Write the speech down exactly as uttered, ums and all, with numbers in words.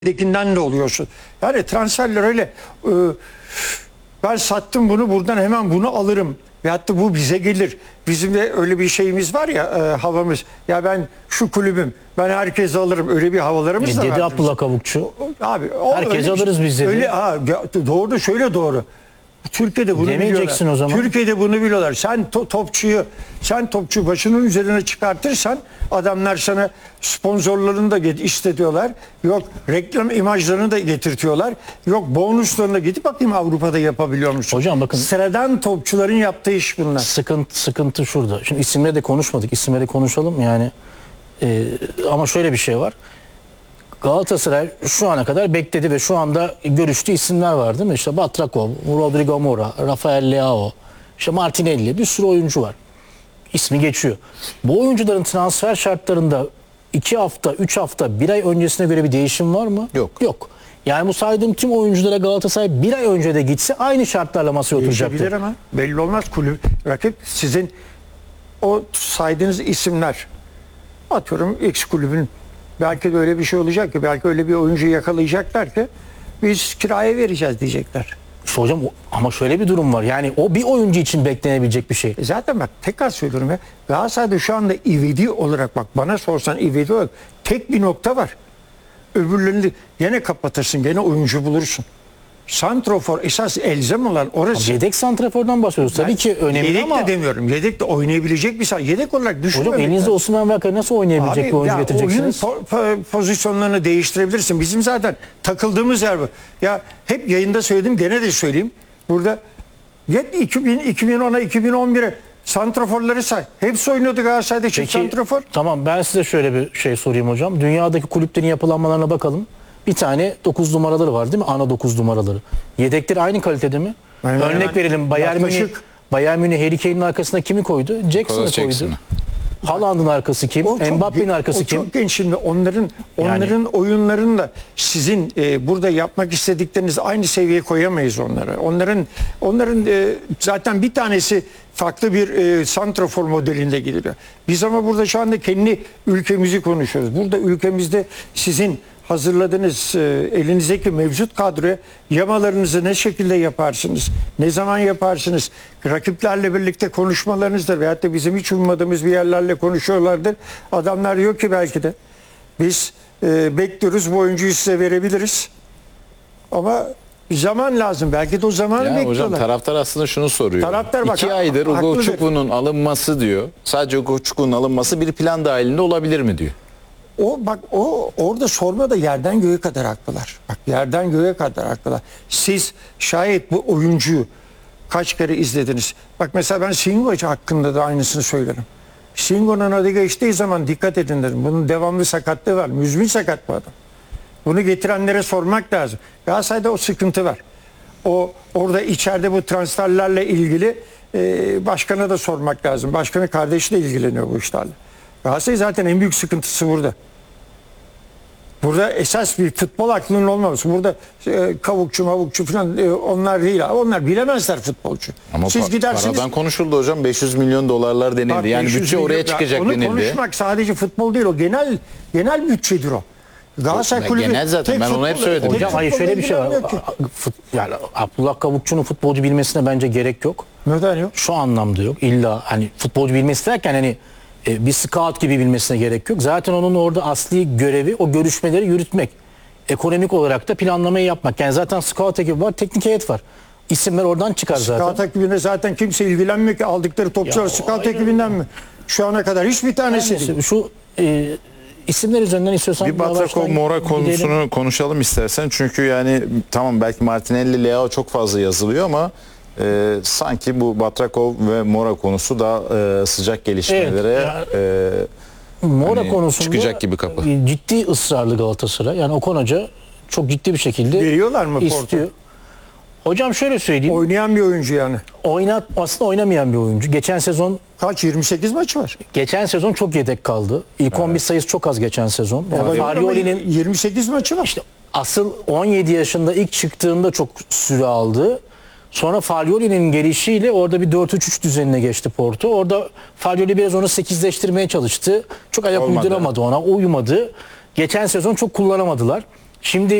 Dekinden de oluyorsun. Yani transferler öyle e, ben sattım bunu buradan hemen bunu alırım. Veyahut da bu bize gelir. Bizim de öyle bir şeyimiz var ya e, havamız. Ya ben şu kulübüm ben herkese alırım. Öyle bir havalarımız da E, var. dedi Abdullah Kavukçu. Abi o Herkese öyle, alırız biz dedi. Öyle, ha, doğru da şöyle doğru. Türkiye'de bunu Demeyeceksin biliyorlar. o zaman. Türkiye'de bunu biliyorlar. Sen to- topçuyu, sen topçu başının üzerine çıkartırsan adamlar sana sponsorlarını da get- istediyorlar. Yok reklam imajlarını da getirtiyorlar. Yok bonuslarını da gidip bakayım Avrupa'da yapabiliyor musun? Hocam bakın. Sıradan topçuların yaptığı iş bunlar. Sıkıntı, sıkıntı şurada. Şimdi isimleri de konuşmadık. İsimleri de konuşalım yani. Ee, ama şöyle bir şey var. Galatasaray şu ana kadar bekledi ve şu anda görüştüğü isimler var değil mi? İşte Batrakov, Rodrigo Mora, Rafael Leao, işte Martinelli, bir sürü oyuncu var. İsmi geçiyor. Bu oyuncuların transfer şartlarında iki hafta, üç hafta, bir ay öncesine göre bir değişim var mı? Yok. Yok. Yani bu saydığım tüm oyunculara Galatasaray bir ay önce de gitse aynı şartlarla masaya oturacaktır. Değişebilir ama belli olmaz kulüp. Rakip sizin o saydığınız isimler atıyorum X kulübün belki de öyle bir şey olacak ki belki öyle bir oyuncu yakalayacaklar ki biz kiraya vereceğiz diyecekler. İşte hocam ama şöyle bir durum var. Yani o bir oyuncu için beklenebilecek bir şey. E zaten bak tekrar söylüyorum ya Galatasaray'da şu anda ivedi olarak bak bana sorsan ivedi olarak tek bir nokta var. Öbürlerini gene kapatırsın gene oyuncu bulursun. Santrofor esas elzem olan orası. Yedek santrafordan bahsediyoruz. Tabii Ben ki önemli yedek ama de demiyorum. Yedek de oynayabilecek bir saha. Yedek olarak düşünmemek hocam elinizde lazım. Osimhen varken nasıl oynayabilecek Abi, bir oyuncu ya getireceksiniz? oyun po- po- pozisyonlarını değiştirebilirsin. Bizim zaten takıldığımız yer bu. Ya hep yayında söyledim gene de söyleyeyim. Burada iki bin, iki bin ona iki bin on bire santraforları say. Hepsi oynuyordu Galatasaray'da çift Peki, santrafor. tamam ben size şöyle bir şey sorayım hocam. Dünyadaki kulüplerin yapılanmalarına bakalım. Bir tane dokuz numaraları var değil mi? Ana dokuz numaraları. Yedekleri aynı kalitede mi? Aynen, Örnek aynen. verelim. Bayern Münih, Yaklaşık. Bayern Münih Harry Kane'in arkasına kimi koydu? Jackson'ı Nicolas koydu. Jackson'ı. Haaland'ın arkası kim? O çok Mbappe'nin gen- arkası o kim? Çok genç şimdi onların onların oyunlarını da sizin e, burada yapmak istedikleriniz aynı seviyeye koyamayız onları. Onların onların e, zaten bir tanesi farklı bir e, santrafor modelinde gidiliyor. Biz ama burada şu anda kendi ülkemizi konuşuyoruz. Burada ülkemizde sizin hazırladığınız e, elinizdeki mevcut kadroya yamalarınızı ne şekilde yaparsınız? Ne zaman yaparsınız? Rakiplerle birlikte konuşmalarınızdır. Veyahut da bizim hiç ummadığımız bir yerlerle konuşuyorlardır. Adamlar diyor ki belki de biz e, bekliyoruz bu oyuncuyu size verebiliriz. Ama zaman lazım. Belki de o zamanı Ya bekliyorlar. hocam taraftar aslında şunu soruyor. Taraftar bak, İki ha- aydır Ugo haklıdır. Çukur'un alınması diyor. Sadece Ugo Çukur'un alınması bir plan dahilinde olabilir mi diyor. O bak o orada sorma da yerden göğe kadar haklılar. Bak yerden göğe kadar haklılar. Siz şayet bu oyuncuyu kaç kere izlediniz? Bak mesela ben Singo hakkında da aynısını söylerim. Singo'nun adı geçtiği zaman dikkat edin dedim. Bunun devamlı sakatlığı var. Müzmin sakat bu adam. Bunu getirenlere sormak lazım. Galatasaray'da o sıkıntı var. O orada içeride bu transferlerle ilgili e, başkana da sormak lazım. Başkanın kardeşi de ilgileniyor bu işlerle. Galatasaray zaten en büyük sıkıntısı burada. Burada esas bir futbol aklının olmaması. Burada e, kavukçu mavukçu falan e, onlar değil. Onlar bilemezler futbolcu. Ama Siz pa- gidersiniz. paradan konuşuldu hocam. beş yüz milyon dolarlar denildi. Bak, yani beş yüz bütçe milyon- oraya çıkacak onu denildi. konuşmak sadece futbol değil o genel genel bütçedir o. Galatasaray Ben kulübü genel zaten, tek ben onu hep futbol- söyledim. tek Hocam hayır futbolla şöyle bir şey var. ilgilenmiyor ki. Fut- Yani Abdullah Kavukçu'nun futbolcu bilmesine bence gerek yok. Neden yok? Şu anlamda yok. İlla hani futbolcu bilmesi derken hani e, bir scout gibi bilmesine gerek yok. Zaten onun orada asli görevi o görüşmeleri yürütmek. Ekonomik olarak da planlamayı yapmak. Yani zaten scout ekibi var, teknik heyet var. İsimler oradan çıkar zaten. Scout ekibine zaten kimse ilgilenmiyor ki aldıkları topçular Ya, scout aynen. ekibinden mi? Şu ana kadar hiçbir tanesi değil. Yani şu e, isimler üzerinden istiyorsan Bir Batrakov yavaştan Mora gidelim. konusunu konuşalım istersen. Çünkü yani tamam belki Martinelli, Leao çok fazla yazılıyor ama e, sanki bu Batrakov ve Mora konusu daha e, sıcak gelişmelere Evet, e, Mora hani konusunda çıkacak gibi kapı. ciddi ısrarlı Galatasaray. Yani Okan Hoca çok ciddi bir şekilde Veriyorlar mı Porto? istiyor. Hocam şöyle söyleyeyim. Oynayan bir oyuncu yani. Oynat aslında oynamayan bir oyuncu. Geçen sezon Kaç? yirmi sekiz maç var. geçen sezon çok yedek kaldı. İlk on bir sayısı çok az geçen sezon. Yani Ama Farioli'nin yirmi sekiz maçı var. işte asıl on yedi yaşında ilk çıktığında çok süre aldı. Sonra Farioli'nin gelişiyle orada bir dört üç üç düzenine geçti Porto. Orada Farioli biraz onu sekizleştirmeye çalıştı. Çok ayak Olmadı. uyduramadı ona, uyumadı. Geçen sezon çok kullanamadılar. Şimdi